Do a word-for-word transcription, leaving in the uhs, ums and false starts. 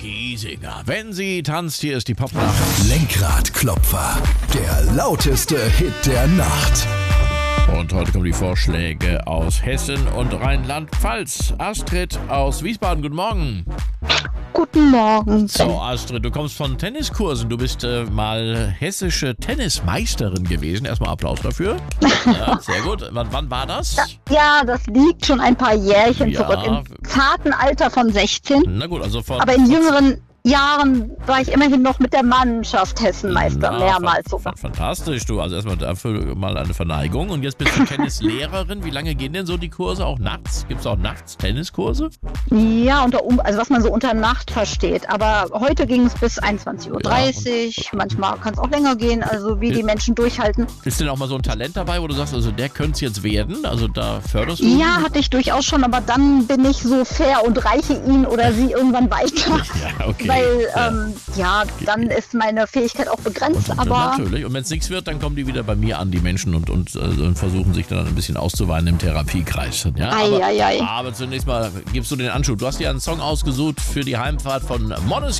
Giesinger. Wenn sie tanzt, hier ist die Popnacht. Lenkradklopfer, der lauteste Hit der Nacht. Und heute kommen die Vorschläge aus Hessen und Rheinland-Pfalz. Astrid aus Wiesbaden, guten Morgen. Guten Morgen. So, Astrid, du kommst von Tenniskursen. Du bist äh, mal hessische Tennismeisterin gewesen. Erstmal Applaus dafür. Ja, sehr gut. Wann, wann war das? Ja, das liegt schon ein paar Jährchen Ja. zurück. Im zarten Alter von sechzehn. Na gut, also von... Aber in jüngeren Jahren war ich immerhin noch mit der Mannschaft Hessenmeister, Na, mehrmals fa- sogar. fa- Fantastisch, du. Also erstmal dafür mal eine Verneigung. Und jetzt bist du Tennislehrerin. Wie lange gehen denn so die Kurse? Auch nachts? Gibt es auch nachts Tenniskurse? Ja, unter um, also was man so unter Nacht versteht. Aber heute ging es bis einundzwanzig Uhr dreißig. Manchmal kann es auch länger gehen, also wie die Menschen durchhalten. Ist denn auch mal so ein Talent dabei, wo du sagst, also der könnte es jetzt werden? Also da förderst du? Ja, hatte ich durchaus schon, aber dann bin ich so fair und reiche ihn oder sie irgendwann weiter. Ja, okay. Weil, Ja. ähm, ja, dann ist meine Fähigkeit auch begrenzt, Und, aber... natürlich. Und wenn es nichts wird, dann kommen die wieder bei mir an, die Menschen, und, und, äh, und versuchen sich dann ein bisschen auszuweinen im Therapiekreis. Ja? Ei, aber, ei, ei. aber zunächst mal gibst du den Anschub. Du hast dir einen Song ausgesucht für die Heimfahrt von Måneskin.